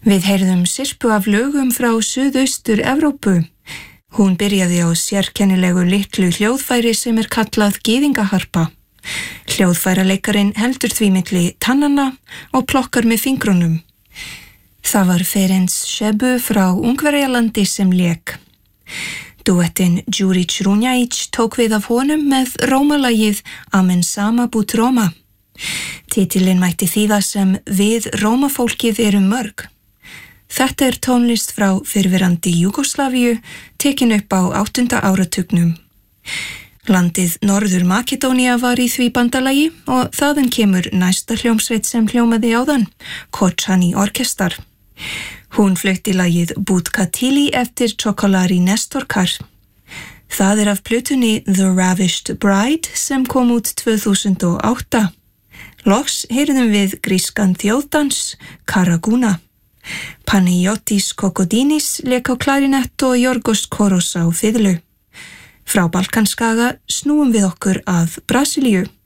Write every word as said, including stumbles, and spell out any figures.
Við heyrðum sirpu af lögum frá suðaustur Evrópu. Hún byrjaði á sérkennilegu litlu hljóðfæri sem er kallað gyðingaharpa. Hljóðfæraleikarin heldur því milli tannanna og plokkar með fingrunum. Það var Ferenc Shebu frá Ungverjalandi sem lék. Duettinn Đurić Runjajić tók við af honum með rómalagið Amen sama bút Roma. Titilinn mætti þýða sem Við Rómafólkið erum mörg. Þetta er tónlist frá fyrrverandi Júgóslavíu, tekin upp á áttunda áratugnum. Landið Norður Makedónía var í því bandalagi og þaðan kemur næsta hljómsveit sem hljómaði áðan, Kočani Orkestar. Hún flutti lagið Budkatili eftir Çokolari Nestorkar. Það er af plötunni The Ravished Bride sem kom út tvö þúsund og átta. Loks heyrðum við grískan þjóðdans Karaguna. Panagiotis Kokodinis lék á klarinett og Jorgos Koros á fiðlu. Frá Balkanskaga snúum við okkur að Brasilíu.